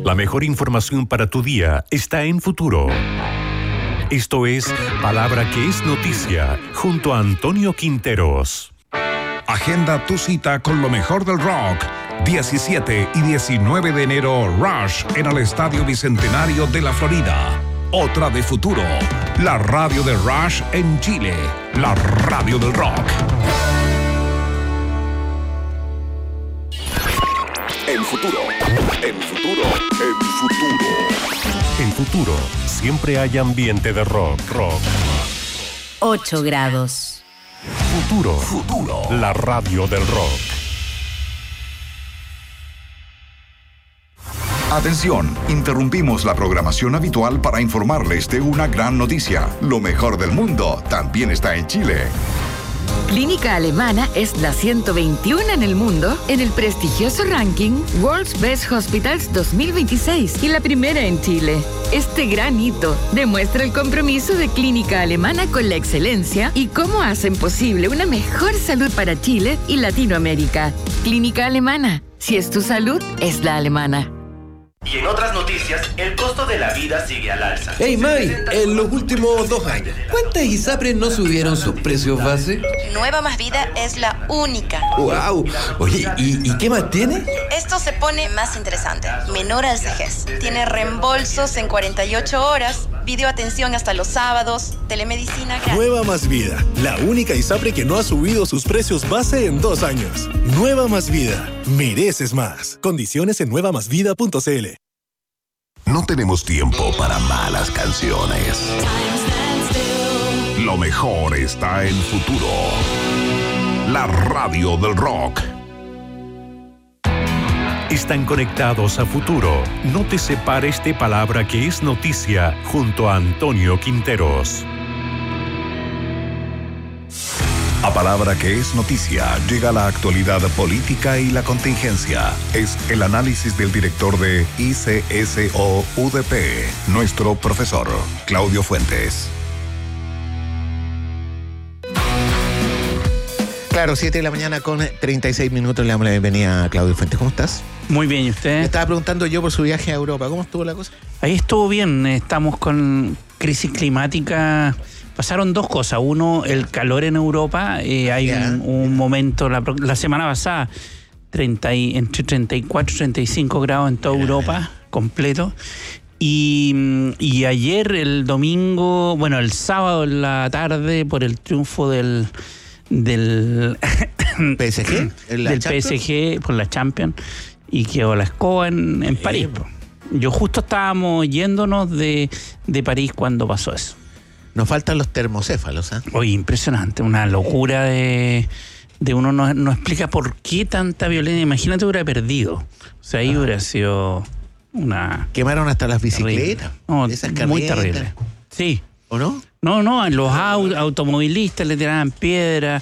La mejor información para tu día está en Futuro. Esto es Palabra que es Noticia, junto a Antonio Quinteros. Agenda tu cita con lo mejor del rock. 17 y 19 de enero, Rush en el Estadio Bicentenario de la Florida. Otra de Futuro, la radio de Rush en Chile, la radio del rock. En Futuro, en Futuro, en Futuro. En Futuro, siempre hay ambiente de rock. 8 grados. Futuro, la radio del rock. Atención, interrumpimos la programación habitual para informarles de una gran noticia. Lo mejor del mundo también está en Chile. Clínica Alemana es la 121 en el mundo en el prestigioso ranking World's Best Hospitals 2026 y la primera en Chile. Este gran hito demuestra el compromiso de Clínica Alemana con la excelencia y cómo hacen posible una mejor salud para Chile y Latinoamérica. Clínica Alemana, si es tu salud, es la alemana. Y en otras noticias, el costo de la vida sigue al alza. Hey May, en los últimos 2 años, ¿cuántas ISAPRES no subieron sus precios base? Nueva Más Vida es la única. ¡Wow! Oye, ¿y qué más tiene? Esto se pone más interesante. Menor al CEGES. Tiene reembolsos en 48 horas, videoatención hasta los sábados, telemedicina gratis. Nueva Más Vida, la única ISAPRE que no ha subido sus precios base en 2 años. Nueva Más Vida, mereces más. Condiciones en nuevamásvida.cl. No tenemos tiempo para malas canciones. Lo mejor está en Futuro, la radio del rock. Están conectados a Futuro. No te separes de Palabra que es Noticia, junto a Antonio Quinteros. A Palabra que es Noticia llega la actualidad política y la contingencia. Es el análisis del director de ICSO UDP, nuestro profesor Claudio Fuentes. Claro, 7 de la mañana con 36 minutos. Le damos la bienvenida a Claudio Fuentes. ¿Cómo estás? Muy bien, ¿y usted? Me estaba preguntando yo por su viaje a Europa. ¿Cómo estuvo la cosa? Ahí estuvo bien. Estamos con crisis climática. Pasaron 2 cosas. Uno, el calor en Europa. Hay un momento, la semana pasada, entre 34 y 35 grados en toda Europa, completo. Y ayer, el domingo, bueno, el sábado en la tarde, por el triunfo del PSG, del PSG por la Champions, y quedó la escoba en París. Yo justo estábamos yéndonos de París cuando pasó eso. Nos faltan los termocéfalos, ¿eh? Oye, impresionante, una locura de uno no explica por qué tanta violencia. Imagínate, hubiera perdido. O sea, ahí hubiera sido una... Quemaron hasta las bicicletas. No, esas muy terrible. Sí. ¿O no? No, los automovilistas le tiraban piedras.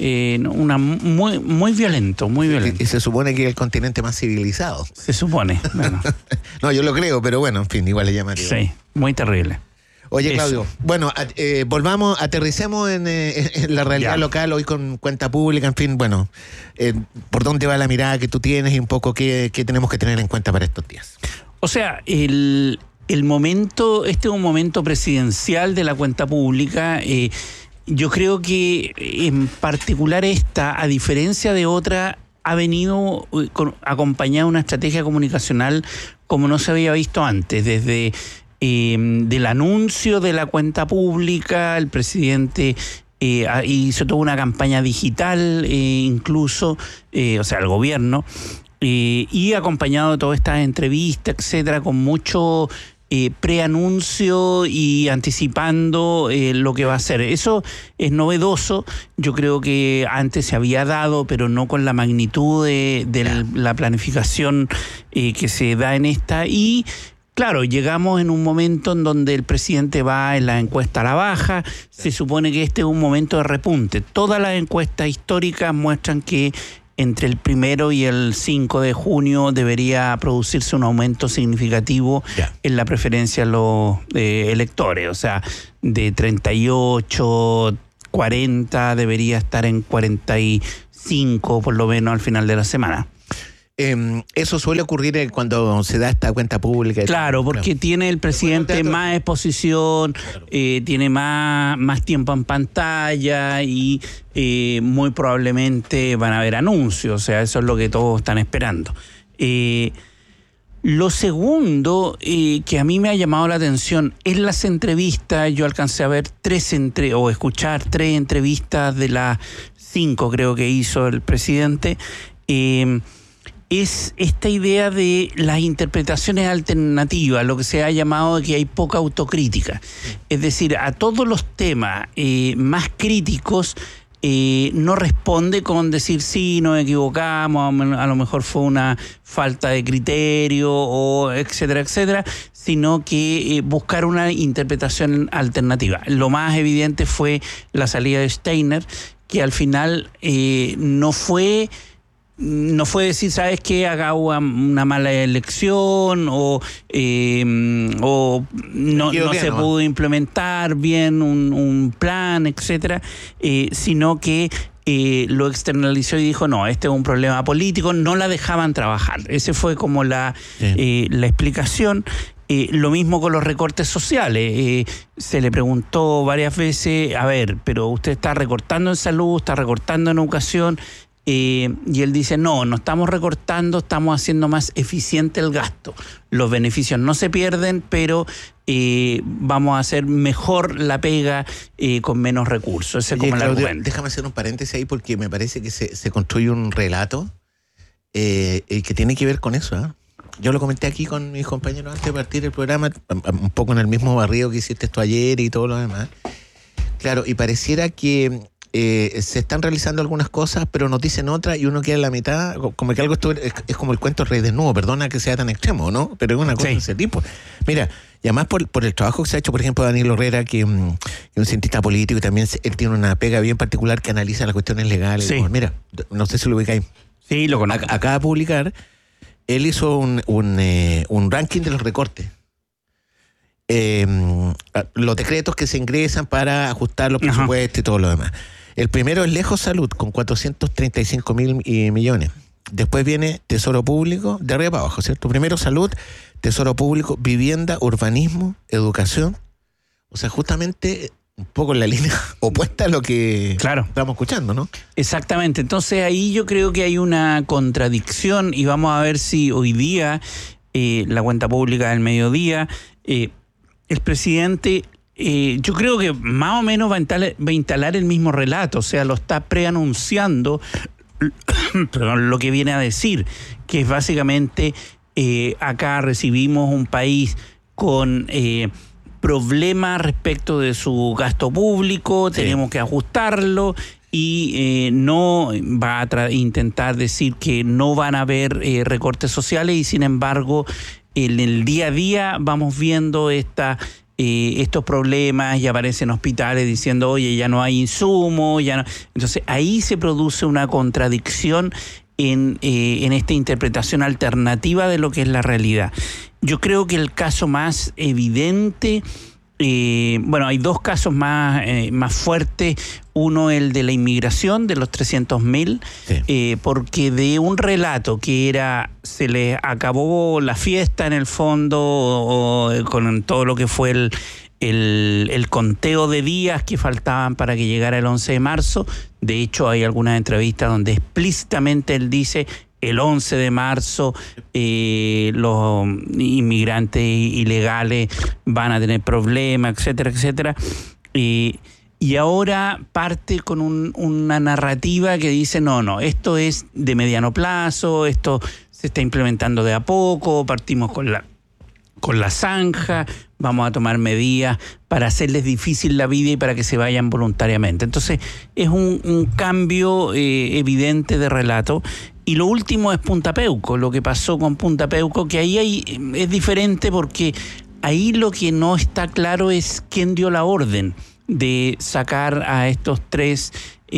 Muy violento, muy violento. Y se supone que es el continente más civilizado. Se supone, bueno. No, yo lo creo, pero bueno, en fin, igual le llamaría. Sí, muy terrible. Oye, Claudio, bueno, volvamos, aterricemos en la realidad local hoy con cuenta pública, en fin, bueno, ¿por dónde va la mirada que tú tienes y un poco qué tenemos que tener en cuenta para estos días? O sea, el momento, este es un momento presidencial de la cuenta pública. Yo creo que en particular esta, a diferencia de otra, ha venido acompañada de una estrategia comunicacional como no se había visto antes, desde... del anuncio de la cuenta pública, el presidente hizo toda una campaña digital, incluso, o sea, el gobierno, y acompañado de todas estas entrevistas, etcétera, con mucho preanuncio y anticipando lo que va a hacer. Eso es novedoso. Yo creo que antes se había dado, pero no con la magnitud de la planificación que se da en esta. Y claro, llegamos en un momento en donde el presidente va en la encuesta a la baja. Se supone que este es un momento de repunte. Todas las encuestas históricas muestran que entre el 1 y el 5 de junio debería producirse un aumento significativo en la preferencia de los electores. O sea, de 38, 40 debería estar en 45 por lo menos al final de la semana. Eso suele ocurrir cuando se da esta cuenta pública. Claro, porque tiene el presidente más exposición, tiene más tiempo en pantalla y muy probablemente van a haber anuncios. O sea, eso es lo que todos están esperando. Lo segundo que a mí me ha llamado la atención es las entrevistas. Yo alcancé a ver escuchar 3 entrevistas de las 5 creo que hizo el presidente. Es esta idea de las interpretaciones alternativas, lo que se ha llamado de que hay poca autocrítica. Es decir, a todos los temas más críticos no responde con decir sí, nos equivocamos, a lo mejor fue una falta de criterio, o etcétera, etcétera, sino que buscar una interpretación alternativa. Lo más evidente fue la salida de Steiner, que al final no fue decir, ¿sabes qué? Haga una mala elección o no se pudo implementar bien un plan, etcétera, sino que lo externalizó y dijo, no, este es un problema político, no la dejaban trabajar. Ese fue como la explicación. Lo mismo con los recortes sociales. Se le preguntó varias veces, a ver, pero usted está recortando en salud, está recortando en educación, y él dice, no estamos recortando, estamos haciendo más eficiente el gasto. Los beneficios no se pierden, pero vamos a hacer mejor la pega con menos recursos. Ese es como el argumento. Déjame hacer un paréntesis ahí porque me parece que se construye un relato que tiene que ver con eso, ¿eh? Yo lo comenté aquí con mis compañeros antes de partir el programa, un poco en el mismo barrio que hiciste tú ayer y todo lo demás. Claro, y pareciera que se están realizando algunas cosas, pero nos dicen otras y uno queda en la mitad, como que algo es como el cuento Rey Desnudo, perdona que sea tan extremo, ¿no? Pero es una cosa de ese tipo. Mira, y además por el trabajo que se ha hecho, por ejemplo, Daniel Herrera, que es un cientista político y también él tiene una pega bien particular que analiza las cuestiones legales. Sí. Mira, no sé si lo ubicáis. Sí, lo conozco. Acaba de publicar, él hizo un ranking de los recortes. Los decretos que se ingresan para ajustar los presupuestos y todo lo demás. El primero es Lejos Salud, con 435.000 millones. Después viene Tesoro Público, de arriba para abajo, ¿cierto? Primero Salud, Tesoro Público, Vivienda, Urbanismo, Educación. O sea, justamente un poco en la línea opuesta a lo que estamos escuchando, ¿no? Exactamente. Entonces ahí yo creo que hay una contradicción y vamos a ver si hoy día, la cuenta pública del mediodía, el presidente... yo creo que más o menos va a instalar el mismo relato, o sea, lo está preanunciando, lo que viene a decir, que es básicamente acá recibimos un país con problemas respecto de su gasto público, tenemos que ajustarlo y no va a intentar decir que no van a haber recortes sociales y sin embargo en el día a día vamos viendo estos problemas y aparecen hospitales diciendo, oye, ya no hay insumos, ya no. Entonces ahí se produce una contradicción en esta interpretación alternativa de lo que es la realidad. Yo creo que el caso más evidente, hay 2 casos más fuertes. Uno, el de la inmigración, de los 300.000, porque de un relato que era, se les acabó la fiesta en el fondo, con todo lo que fue el conteo de días que faltaban para que llegara el 11 de marzo. De hecho, hay algunas entrevistas donde explícitamente él dice, el 11 de marzo los inmigrantes ilegales van a tener problemas, etcétera, etcétera. Y ahora parte con una narrativa que dice, no, esto es de mediano plazo, esto se está implementando de a poco, partimos con la zanja, vamos a tomar medidas para hacerles difícil la vida y para que se vayan voluntariamente. Entonces es un cambio evidente de relato. Y lo último es Punta Peuco, lo que pasó con Punta Peuco, que ahí es diferente porque ahí lo que no está claro es quién dio la orden de sacar a estos 3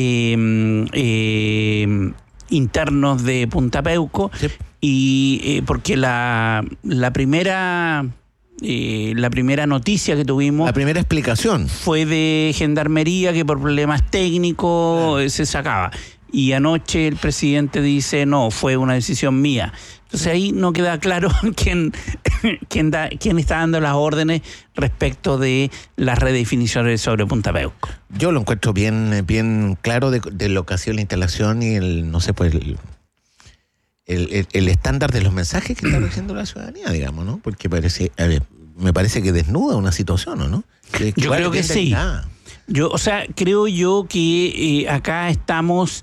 internos de Punta Peuco, y porque la primera noticia que tuvimos, la primera explicación fue de Gendarmería, que por problemas técnicos se sacaba. y anoche el presidente dice, no, fue una decisión mía. Entonces ahí no queda claro quién está dando las órdenes respecto de las redefiniciones sobre Punta Peuco. Yo lo encuentro bien claro de lo que ha sido la instalación y el estándar de los mensajes que está recibiendo la ciudadanía, digamos, ¿no? Porque me parece que desnuda una situación, ¿o no? Yo creo que sí. Creo yo que acá estamos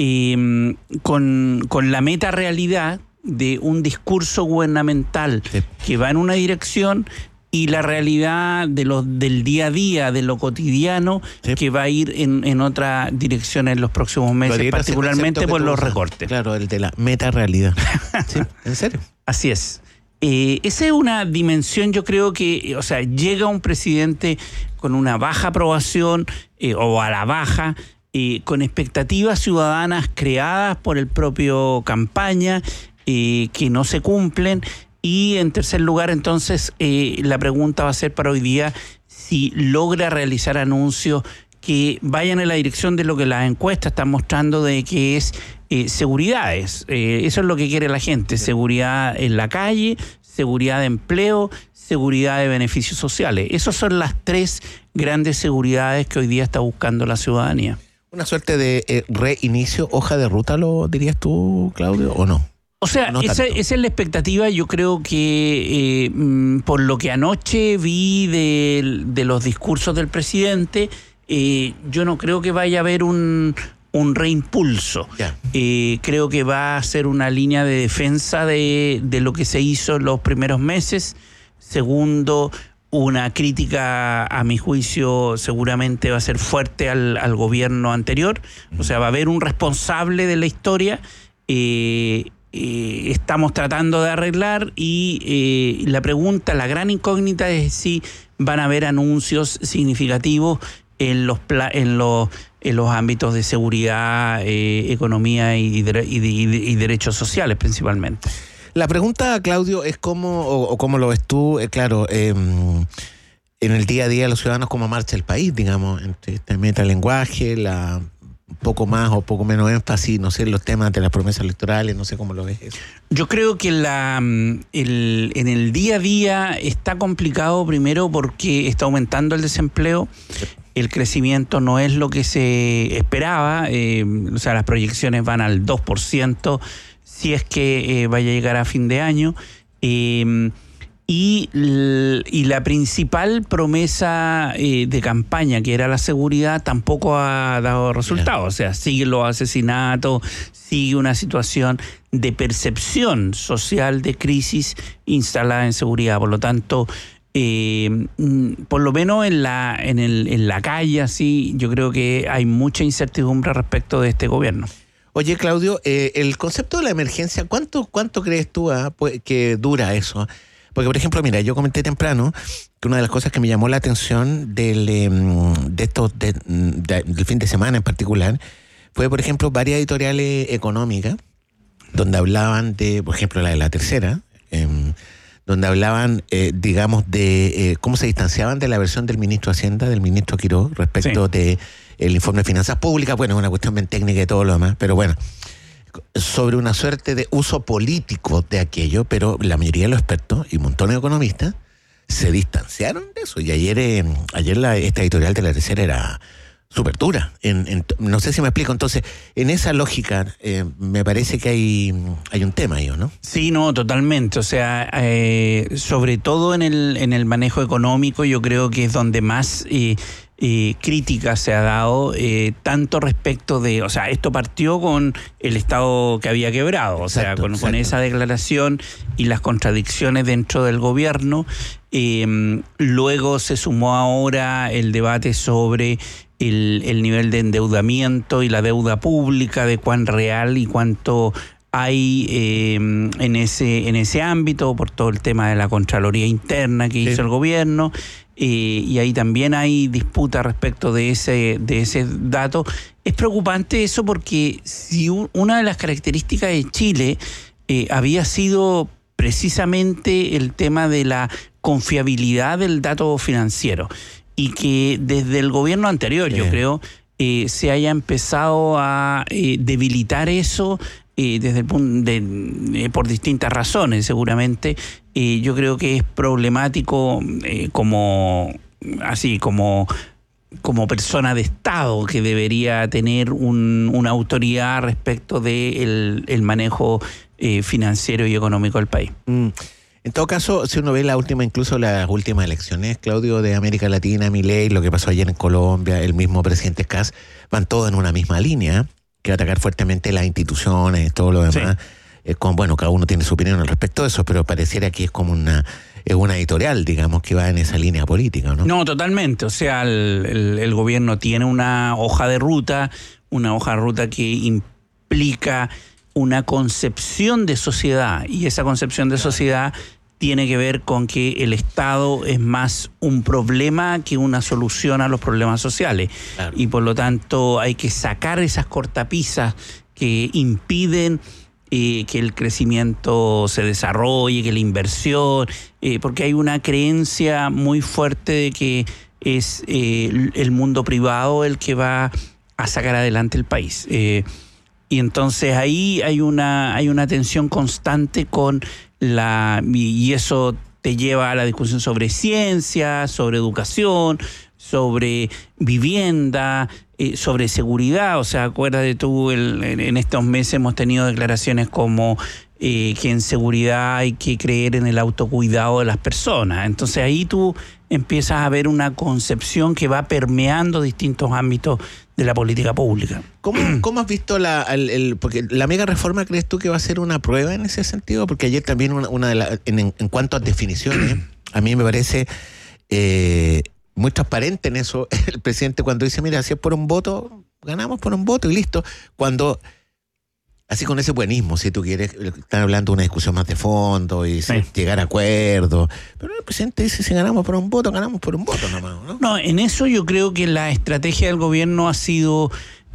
con la meta realidad de un discurso gubernamental que va en una dirección y la realidad del día a día, de lo cotidiano, que va a ir en otra dirección en los próximos meses, particularmente por los recortes. Claro, el de la meta realidad. ¿Sí? ¿En serio? Así es. Esa es una dimensión, yo creo que, llega un presidente con una baja aprobación o a la baja, con expectativas ciudadanas creadas por el propio campaña, que no se cumplen. Y en tercer lugar, entonces, la pregunta va a ser para hoy día si logra realizar anuncios que vayan en la dirección de lo que las encuestas están mostrando, de que es seguridades. Eso es lo que quiere la gente, seguridad en la calle, seguridad de empleo, seguridad de beneficios sociales. Esas son las tres grandes seguridades que hoy día está buscando la ciudadanía. ¿Una suerte de reinicio, hoja de ruta, lo dirías tú, Claudio, o no? Esa es la expectativa. Yo creo que por lo que anoche vi de los discursos del presidente, yo no creo que vaya a haber un reimpulso. Creo que va a ser una línea de defensa de lo que se hizo en los primeros meses. Segundo, una crítica, a mi juicio, seguramente va a ser fuerte al gobierno anterior. Va a haber un responsable de la historia. Estamos tratando de arreglar y la gran incógnita es si van a haber anuncios significativos en los ámbitos de seguridad, economía y derechos sociales principalmente. La pregunta, Claudio, es cómo lo ves tú, en el día a día de los ciudadanos, cómo marcha el país, digamos, entre este metalenguaje, poco más o poco menos énfasis, no sé, los temas de las promesas electorales, no sé cómo lo ves eso. Yo creo que en el día a día está complicado, primero porque está aumentando el desempleo, el crecimiento no es lo que se esperaba, las proyecciones van al 2%, si es que vaya a llegar a fin de año, y la principal promesa de campaña, que era la seguridad, tampoco ha dado resultados. Siguen los asesinatos, sigue una situación de percepción social de crisis instalada en seguridad. Por lo tanto, por lo menos en la calle, así, yo creo que hay mucha incertidumbre respecto de este gobierno. Oye, Claudio, el concepto de la emergencia, ¿cuánto crees tú que dura eso? Porque, por ejemplo, mira, yo comenté temprano que una de las cosas que me llamó la atención del fin de semana en particular fue, por ejemplo, varias editoriales económicas donde hablaban de, por ejemplo, la de La Tercera, donde hablaban, digamos, de cómo se distanciaban de la versión del ministro de Hacienda, del ministro Quirós, respecto del informe de finanzas públicas. Bueno, es una cuestión bien técnica y todo lo demás, pero bueno, sobre una suerte de uso político de aquello, pero la mayoría de los expertos y un montón de economistas se distanciaron de eso. Y ayer esta editorial de La Tercera era súper dura. No sé si me explico. Entonces, en esa lógica, me parece que hay un tema ahí, ¿no? Sí, no, totalmente. Sobre todo en el manejo económico, yo creo que es donde más crítica se ha dado, tanto respecto de, esto partió con el Estado que había quebrado, con esa declaración y las contradicciones dentro del gobierno. Luego se sumó ahora el debate sobre el nivel de endeudamiento y la deuda pública, de cuán real y cuánto hay en ese ámbito, por todo el tema de la Contraloría Interna que hizo el gobierno. Y ahí también hay disputa respecto de ese dato. Es preocupante eso porque si una de las características de Chile había sido precisamente el tema de la confiabilidad del dato financiero, y que desde el gobierno anterior, yo creo, se haya empezado a debilitar eso desde el punto por distintas razones, seguramente. Yo creo que es problemático como persona de Estado, que debería tener una autoridad respecto de el manejo financiero y económico del país. En todo caso, si uno ve incluso las últimas elecciones, Claudio, de América Latina, Milei, lo que pasó ayer en Colombia, el mismo presidente Kast, van todos en una misma línea, que va a atacar fuertemente las instituciones, todo lo demás. Sí. Cada uno tiene su opinión al respecto de eso, pero pareciera que es como una editorial, digamos, que va en esa línea política, ¿no? No, totalmente. O sea, el gobierno tiene una hoja de ruta que implica una concepción de sociedad, y esa concepción de sociedad tiene que ver con que el Estado es más un problema que una solución a los problemas sociales. Claro. Y por lo tanto hay que sacar esas cortapisas que impiden que el crecimiento se desarrolle, que la inversión, porque hay una creencia muy fuerte de que es el mundo privado el que va a sacar adelante el país. Y entonces ahí hay una tensión constante y eso te lleva a la discusión sobre ciencia, sobre educación, sobre vivienda, sobre seguridad. O sea, acuérdate tú, en estos meses hemos tenido declaraciones como que en seguridad hay que creer en el autocuidado de las personas. Entonces ahí tú empiezas a ver una concepción que va permeando distintos ámbitos de la política pública. ¿Cómo has visto porque la mega reforma, crees tú que va a ser una prueba en ese sentido? Porque ayer también en cuanto a definiciones, a mí me parece muy transparente en eso el presidente cuando dice, mira, si es por un voto, ganamos por un voto y listo. Cuando, así con ese buenismo, si tú quieres, están hablando de una discusión más de fondo y llegar a acuerdos, pero el presidente dice, si ganamos por un voto nomás, ¿no? No, en eso yo creo que la estrategia del gobierno ha sido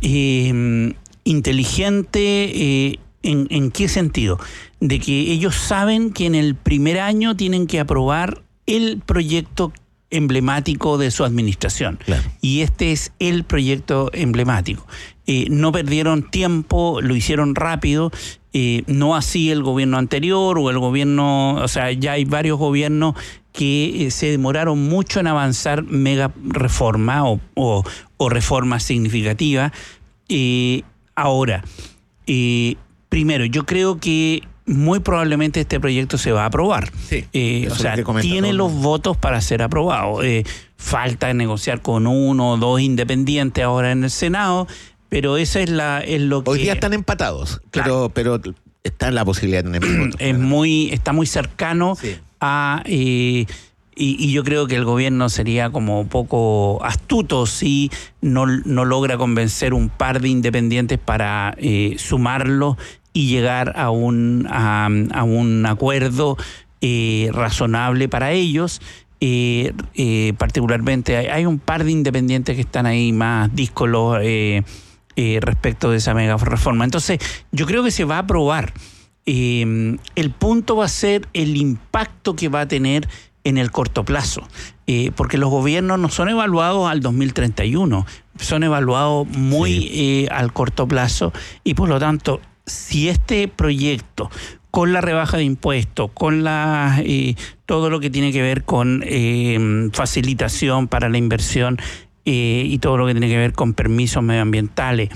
inteligente. ¿En qué sentido? De que ellos saben que en el primer año tienen que aprobar el proyecto emblemático de su administración. Claro. Y este es el proyecto emblemático. No perdieron tiempo, lo hicieron rápido, no así el gobierno anterior o el gobierno, o sea, ya hay varios gobiernos que se demoraron mucho en avanzar mega reforma o reformas significativas. Ahora, primero, yo creo que muy probablemente este proyecto se va a aprobar. Sí, o sea, tiene los votos para ser aprobado. Falta negociar con uno o dos independientes ahora en el Senado, pero esa es lo que... Hoy día están empatados, claro. pero está la posibilidad de tener votos. Está muy cercano a... Y yo creo que el gobierno sería como poco astuto si no logra convencer un par de independientes para sumarlo y llegar a un acuerdo razonable para ellos. Particularmente hay un par de independientes que están ahí más díscolos respecto de esa mega reforma. Entonces, yo creo que se va a aprobar. El punto va a ser el impacto que va a tener en el corto plazo, porque los gobiernos no son evaluados al 2031, son evaluados muy al corto plazo, y por lo tanto, si este proyecto, con la rebaja de impuestos, con todo lo que tiene que ver con facilitación para la inversión y todo lo que tiene que ver con permisos medioambientales,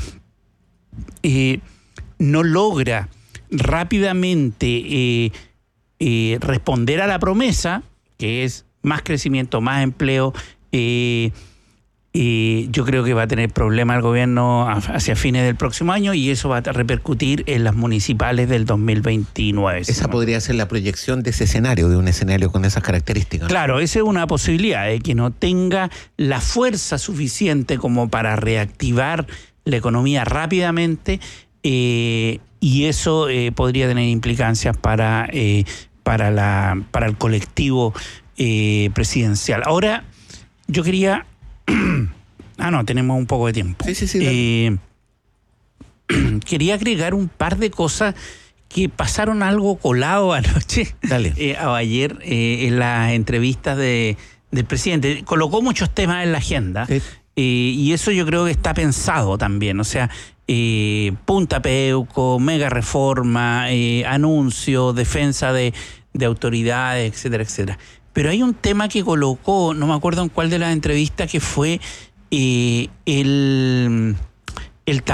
no logra rápidamente responder a la promesa, que es más crecimiento, más empleo, yo creo que va a tener problemas el gobierno hacia fines del próximo año, y eso va a repercutir en las municipales del 2029. Esa podría ser la proyección de ese escenario, de un escenario con esas características. Claro, esa es una posibilidad, de que no tenga la fuerza suficiente como para reactivar la economía rápidamente, y eso podría tener implicancias para el colectivo presidencial. Ahora, yo quería... tenemos un poco de tiempo. Sí. Quería agregar un par de cosas que pasaron algo colado anoche, o ayer, en las entrevistas del presidente. Colocó muchos temas en la agenda. Sí. Y eso yo creo que está pensado también, o sea, punta Peuco, mega reforma, anuncio, defensa de autoridades, etcétera, etcétera. Pero hay un tema que colocó, no me acuerdo en cuál de las entrevistas, que fue el